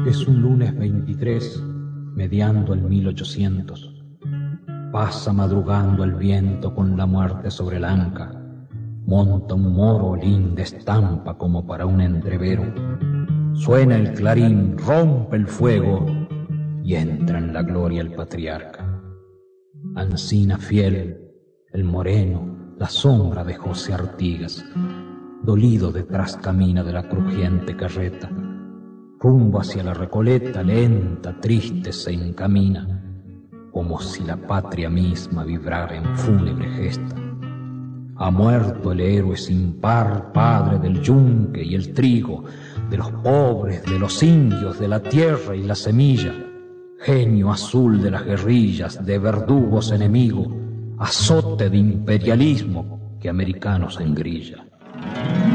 Es un lunes 23, mediando el 1800. Pasa madrugando el viento con la muerte sobre el anca. Monta un moro linda estampa como para un entrevero. Suena el clarín, rompe el fuego y entra en la gloria el patriarca. Ancina fiel, el moreno, la sombra de José Artigas, dolido detrás camina de la crujiente carreta. Rumbo hacia la Recoleta, lenta, triste se encamina, como si la patria misma vibrara en fúnebre gesta. Ha muerto el héroe sin par, padre del yunque y el trigo, de los pobres, de los indios, de la tierra y la semilla, genio azul de las guerrillas, de verdugos enemigos, azote de imperialismo que americanos engrilla.